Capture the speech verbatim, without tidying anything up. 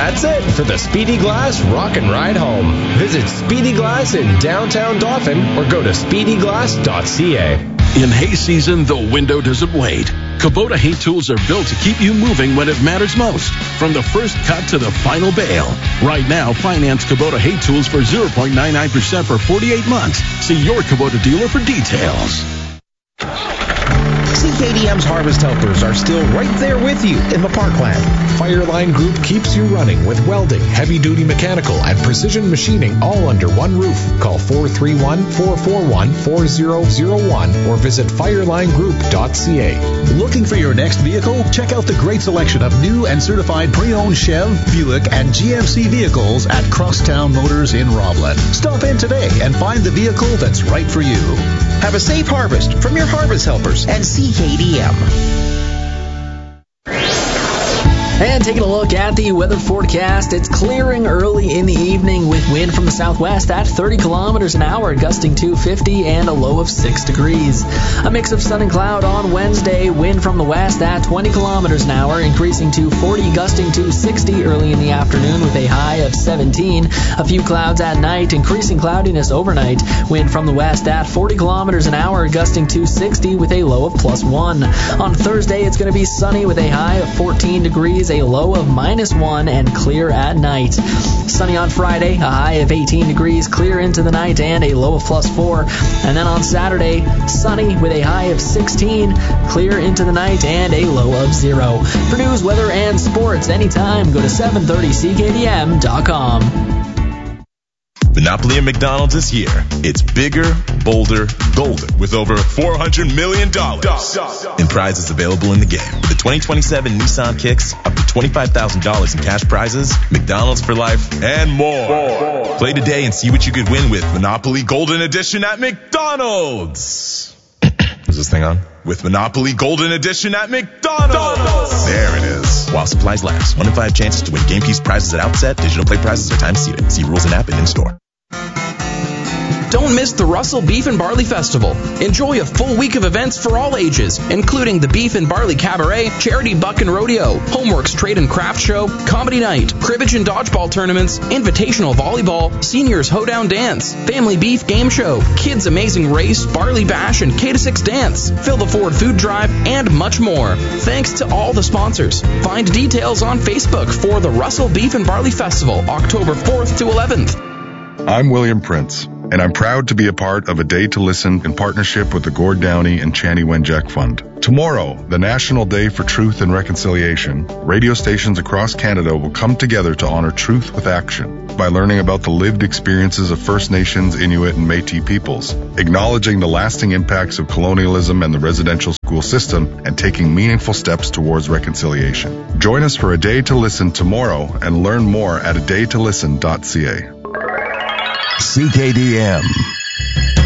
That's it for the Speedy Glass Rock and Ride Home. Visit Speedy Glass in downtown Dauphin or go to speedy glass dot c a. In hay season, the window doesn't wait. Kubota hay tools are built to keep you moving when it matters most, from the first cut to the final bale. Right now, finance Kubota hay tools for zero point nine nine percent for forty-eight months. See your Kubota dealer for details. C K D M's Harvest Helpers are still right there with you in the parkland. Fireline Group keeps you running with welding, heavy-duty mechanical, and precision machining all under one roof. Call four three one, four four one, four zero zero one or visit fireline group dot c a. Looking for your next vehicle? Check out the great selection of new and certified pre-owned Chev, Buick, and G M C vehicles at Crosstown Motors in Roblin. Stop in today and find the vehicle that's right for you. Have a safe harvest from your Harvest Helpers and C K D M. And taking a look at the weather forecast, it's clearing early in the evening with wind from the southwest at thirty kilometers an hour, gusting to fifty and a low of six degrees. A mix of sun and cloud on Wednesday, wind from the west at twenty kilometers an hour, increasing to forty, gusting to sixty early in the afternoon with a high of seventeen. A few clouds at night, increasing cloudiness overnight. Wind from the west at forty kilometers an hour, gusting to sixty with a low of plus one. On Thursday, it's going to be sunny with a high of fourteen degrees, a low of minus one, and clear at night. Sunny on Friday, a high of eighteen degrees, clear into the night, and a low of plus four. And then on Saturday, sunny with a high of sixteen, clear into the night, and a low of zero. For news, weather, and sports anytime, go to seven thirty C K D M dot com. Monopoly at McDonald's is here. It's bigger, bolder, golden, with over four hundred million dollars in prizes available in the game. With the twenty twenty-seven Nissan Kicks, up to twenty-five thousand dollars in cash prizes, McDonald's for life, and more. Play today and see what you could win with Monopoly Golden Edition at McDonald's. Is this thing on? With Monopoly Golden Edition at McDonald's. There it is. While supplies last. One in five chances to win game piece prizes at outset. Digital play prizes are time seated. See rules and app and in store. Don't miss the Russell Beef and Barley Festival. Enjoy a full week of events for all ages, including the Beef and Barley Cabaret, Charity Buck and Rodeo, Homeworks Trade and Craft Show, Comedy Night, Cribbage and Dodgeball Tournaments, Invitational Volleyball, Seniors Hoedown Dance, Family Beef Game Show, Kids Amazing Race, Barley Bash, and K to six Dance, Fill the Ford Food Drive, and much more. Thanks to all the sponsors. Find details on Facebook for the Russell Beef and Barley Festival, October fourth to eleventh. I'm William Prince, and I'm proud to be a part of A Day to Listen in partnership with the Gord Downey and Chani Wenjack Fund. Tomorrow, the National Day for Truth and Reconciliation, radio stations across Canada will come together to honor truth with action by learning about the lived experiences of First Nations, Inuit, and Métis peoples, acknowledging the lasting impacts of colonialism and the residential school system, and taking meaningful steps towards reconciliation. Join us for A Day to Listen tomorrow and learn more at a day to listen dot c a. C K D M.